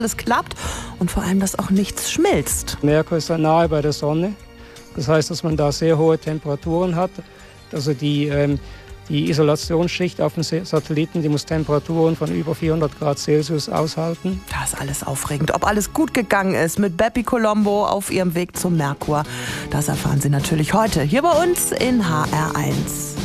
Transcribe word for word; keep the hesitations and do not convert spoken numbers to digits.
alles klappt und vor allem, dass auch nichts schmilzt. Merkur ist ja nahe bei der Sonne. Das heißt, dass man da sehr hohe Temperaturen hat. Also die, ähm, die Isolationsschicht auf dem Satelliten, die muss Temperaturen von über vierhundert Grad Celsius aushalten. Das ist alles aufregend. Ob alles gut gegangen ist mit Bepi Colombo auf ihrem Weg zum Merkur, das erfahren Sie natürlich heute hier bei uns in H R eins.